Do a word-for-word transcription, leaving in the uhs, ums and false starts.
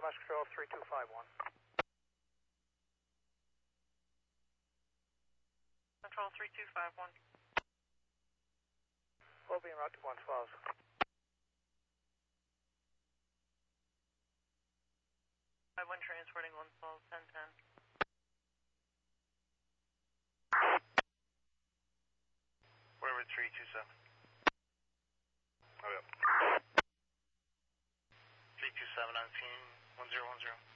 M S Control three two five one. Control three two five one. Low beam route to one twelve. five one transporting one twelve, ten ten. Whatever, three two seven. Oh, yeah. three two seven on scene, one zero one zero.